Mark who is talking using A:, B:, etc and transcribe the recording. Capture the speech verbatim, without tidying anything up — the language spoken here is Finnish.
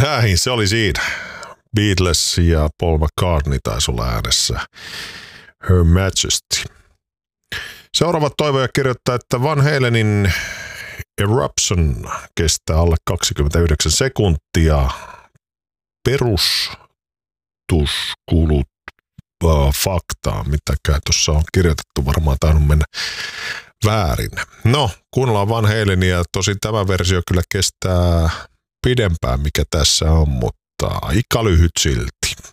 A: Näin, se oli siinä. Beatles ja Paul McCartney taisi olla äänessä. Her Majesty. Seuraava toivoja kirjoittaa, että Van Halenin Eruption kestää alle kaksikymmentäyhdeksän sekuntia. Perustuskulut uh, faktaa, mitäkään tuossa on kirjoitettu, varmaan tainnut mennä väärin. No, kuunnellaan Van Halenia. Tosin tämä versio kyllä kestää pidempään, mikä tässä on, mutta aika lyhyt silti.